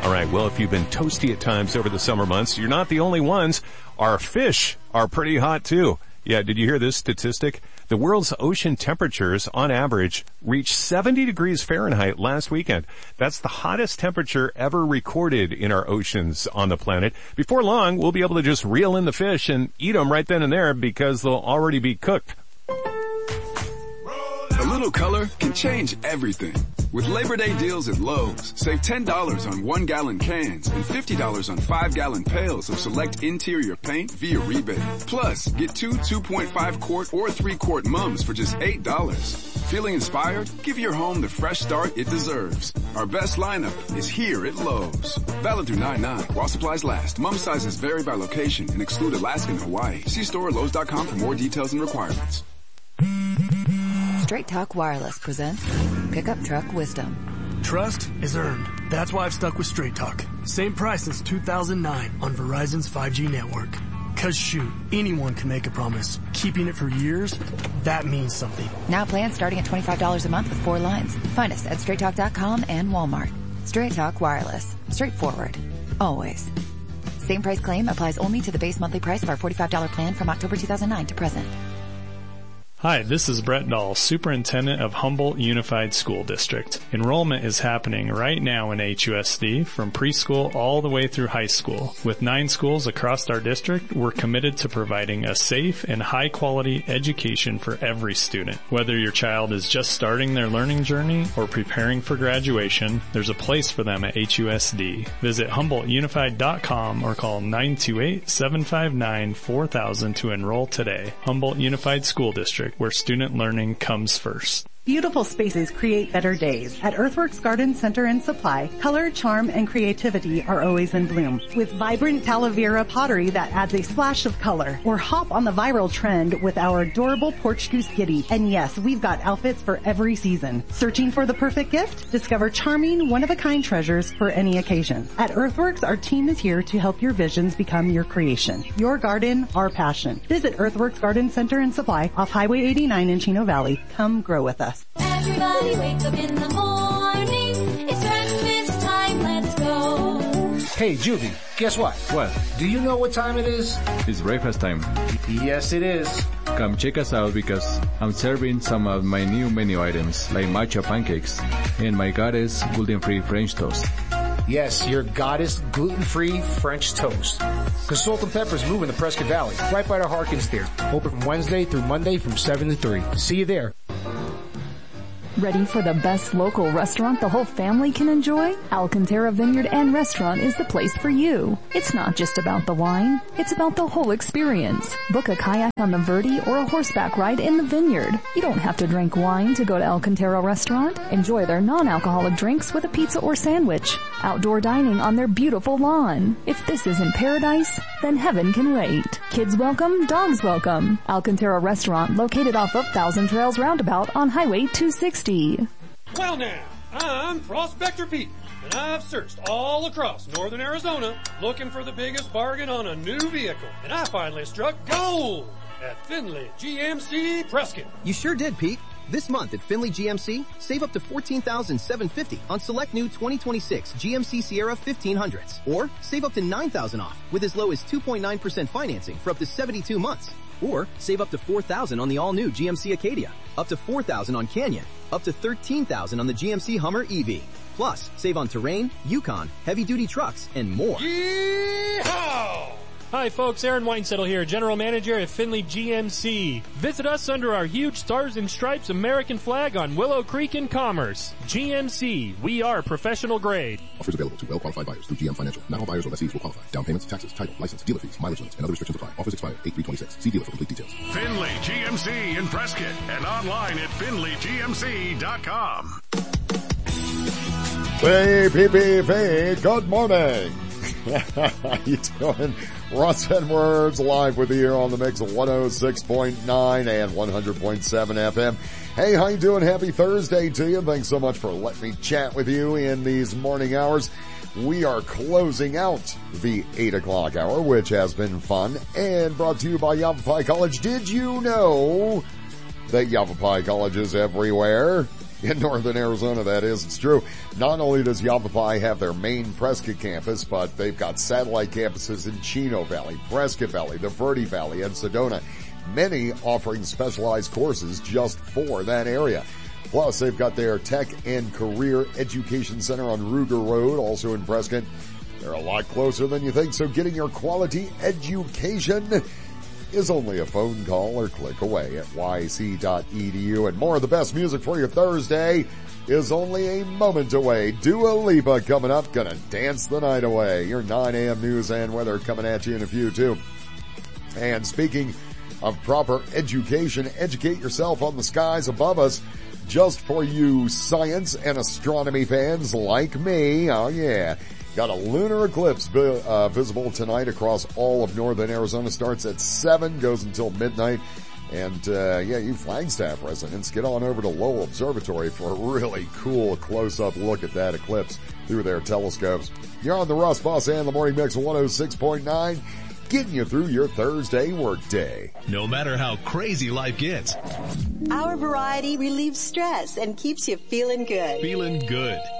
All right, well, if you've been toasty at times over the summer months, you're not the only ones. Our fish are pretty hot too. Yeah, did you hear this statistic? The world's ocean temperatures, on average, reached 70 degrees Fahrenheit last weekend. That's the hottest temperature ever recorded in our oceans on the planet. Before long, we'll be able to just reel in the fish and eat them right then and there because they'll already be cooked. A little color can change everything. With Labor Day deals at Lowe's, save $10 on 1-gallon cans and $50 on 5-gallon pails of select interior paint via rebate. Plus, get 2 2.5-quart or 3-quart mums for just $8. Feeling inspired? Give your home the fresh start it deserves. Our best lineup is here at Lowe's. Valid through 9/9 while supplies last. Mum sizes vary by location and exclude Alaska and Hawaii. See store at Lowe's.com for more details and requirements. Straight Talk Wireless presents Pickup Truck Wisdom. Trust is earned. That's why I've stuck with Straight Talk. Same price since 2009 on Verizon's 5G network. Cause shoot, anyone can make a promise. Keeping it for years, that means something. Now plans starting at $25 a month with 4 lines. Find us at straighttalk.com and Walmart. Straight Talk Wireless. Straightforward. Always. Same price claim applies only to the base monthly price of our $45 plan from October 2009 to present. Hi, this is Brett Dahl, Superintendent of Humboldt Unified School District. Enrollment is happening right now in HUSD from preschool all the way through high school. With 9 schools across our district, we're committed to providing a safe and high-quality education for every student. Whether your child is just starting their learning journey or preparing for graduation, there's a place for them at HUSD. Visit HumboldtUnified.com or call 928-759-4000 to enroll today. Humboldt Unified School District, where student learning comes first. Beautiful spaces create better days. At Earthworks Garden Center and Supply, color, charm, and creativity are always in bloom. With vibrant Talavera pottery that adds a splash of color. Or hop on the viral trend with our adorable Porch Goose Kitty. And yes, we've got outfits for every season. Searching for the perfect gift? Discover charming, one-of-a-kind treasures for any occasion. At Earthworks, our team is here to help your visions become your creation. Your garden, our passion. Visit Earthworks Garden Center and Supply off Highway 89 in Chino Valley. Come grow with us. Everybody wake up in the morning. It's breakfast time, let's go. Hey, Juvie, guess what? What? Do you know what time it is? It's breakfast time. Yes, it is. Come check us out because I'm serving some of my new menu items like matcha pancakes and my goddess gluten-free French toast. Yes, your goddess gluten-free French toast. Because Salt and Pepper is moving to Prescott Valley, right by the Harkins Theater. Open from Wednesday through Monday from 7 to 3. See you there. Ready for the best local restaurant the whole family can enjoy? Alcantara Vineyard and Restaurant is the place for you. It's not just about the wine, it's about the whole experience. Book a kayak on the Verde or a horseback ride in the vineyard. You don't have to drink wine to go to Alcantara Restaurant. Enjoy their non-alcoholic drinks with a pizza or sandwich. Outdoor dining on their beautiful lawn. If this isn't paradise, then heaven can wait. Kids welcome, dogs welcome. Alcantara Restaurant, located off of Thousand Trails Roundabout on Highway 260. Well now, I'm Prospector Pete, and I've searched all across northern Arizona looking for the biggest bargain on a new vehicle. And I finally struck gold at Finley GMC Prescott. You sure did, Pete. This month at Finley GMC, save up to $14,750 on select new 2026 GMC Sierra 1500s. Or save up to $9,000 off with as low as 2.9% financing for up to 72 months. Or save up to $4,000 on the all-new GMC Acadia, up to $4,000 on Canyon, up to $13,000 on the GMC Hummer EV. Plus, save on Terrain, Yukon, heavy-duty trucks, and more. Yeehaw! Hi folks, Aaron Weinsettle here, General Manager at Finley GMC. Visit us under our huge Stars and Stripes American flag on Willow Creek in Commerce. GMC, we are professional grade. Offers available to well-qualified buyers through GM Financial. Not all buyers or lessees will qualify. Down payments, taxes, title, license, dealer fees, mileage limits, and other restrictions apply. Offers expire 8/3/26. See dealer for complete details. Finley GMC in Prescott and online at FinleyGMC.com. Hey, PPP, good morning. How you doing? Russ Edwards live with you here on the mix of 106.9 and 100.7 FM. Hey, how you doing? Happy Thursday to you. Thanks so much for letting me chat with you in these morning hours. We are closing out the 8 o'clock hour, which has been fun and brought to you by Yavapai College. Did you know that Yavapai College is everywhere? in northern Arizona, that is. It's true. Not only does Yavapai have their main Prescott campus, but they've got satellite campuses in Chino Valley, Prescott Valley, the Verde Valley, and Sedona, many offering specialized courses just for that area. Plus, they've got their Tech and Career Education Center on Ruger Road, also in Prescott. They're a lot closer than you think, so getting your quality education is only a phone call or click away at yc.edu. And more of the best music for your Thursday is only a moment away. Dua Lipa coming up, gonna dance the night away. Your 9 a.m. news and weather coming at you in a few too. And speaking of proper education, educate yourself on the skies above us. Just for you science and astronomy fans like me. Oh yeah. Got a lunar eclipse visible tonight across all of northern Arizona. Starts at 7, goes until midnight. And you Flagstaff residents, get on over to Lowell Observatory for a really cool close-up look at that eclipse through their telescopes. You're on the Russ Boss and the Morning Mix 106.9. Getting you through your Thursday workday. No matter how crazy life gets. Our variety relieves stress and keeps you feeling good. Feeling good.